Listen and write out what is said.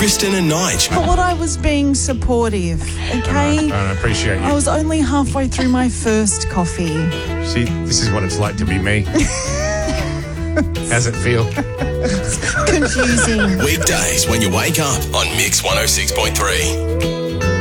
Kristen and Nige. Thought I was being supportive, okay? I appreciate you. I was only halfway through my first coffee. See, this is what it's like to be me. How's it feel? Confusing. Weekdays when you wake up on Mix 106.3.